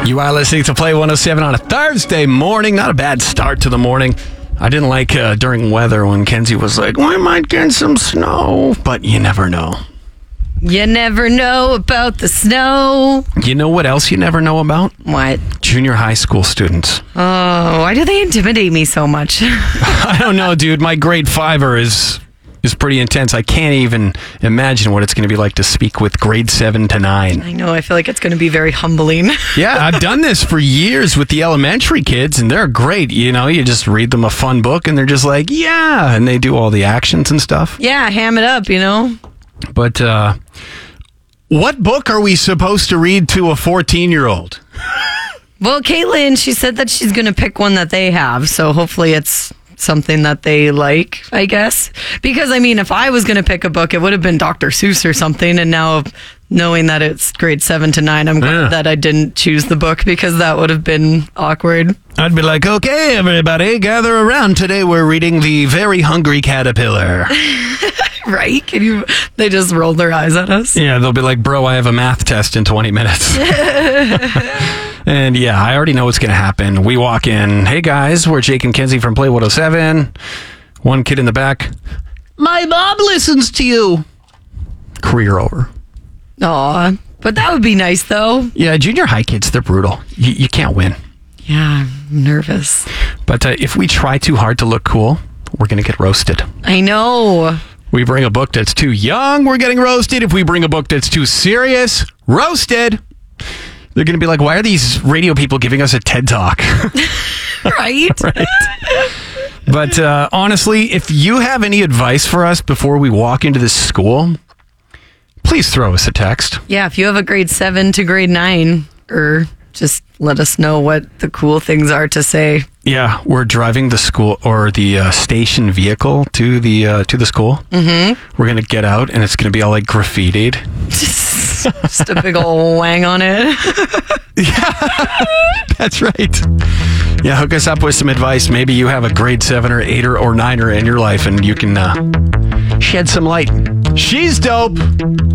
You are listening to Play 107 on a Thursday morning. Not a bad start to the morning. I didn't like during weather when Kenzie was like, we might get some snow. But you never know. You never know about the snow. You know what else you never know about? What? Junior high school students. Oh, why do they intimidate me so much? I don't know, dude. My grade fiver is pretty intense. I can't even imagine what it's going to be like to speak with grade 7 to 9. I know. I feel like it's going to be very humbling. Yeah, I've done this for years with the elementary kids, and they're great. You know, you just read them a fun book, and they're just like, yeah, and they do all the actions and stuff. Yeah, ham it up, you know? But what book are we supposed to read to a 14-year-old? Well, Caitlin, she said that she's going to pick one that they have, so hopefully it's something that they like, I guess. Because, I mean, if I was going to pick a book, it would have been Dr. Seuss or something, and now knowing that it's grade 7 to 9, I'm glad that I didn't choose the book because that would have been awkward. I'd be like, okay, everybody, gather around. Today we're reading The Very Hungry Caterpillar. Right? They just roll their eyes at us. Yeah, they'll be like, bro, I have a math test in 20 minutes. And yeah, I already know what's going to happen. We walk in, hey guys, we're Jake and Kenzie from Play 107. One kid in the back, my mom listens to you. Career over. Aw, but that would be nice though. Yeah, junior high kids, they're brutal. You can't win. Yeah, I'm nervous. But if we try too hard to look cool, we're going to get roasted. I know. We bring a book that's too young, we're getting roasted. If we bring a book that's too serious, roasted. They're going to be like, why are these radio people giving us a TED Talk? Right? Right. But honestly, if you have any advice for us before we walk into this school, please throw us a text. Yeah, if you have a grade 7 to grade 9, or just let us know what the cool things are to say. Yeah, we're driving the school or the station vehicle to the school. Mm-hmm. We're going to get out and it's going to be all like graffitied. Just a big old wang on it. Yeah, that's right. Yeah, hook us up with some advice. Maybe you have a grade 7 or 8 or 9er in your life and you can shed some light. She's dope.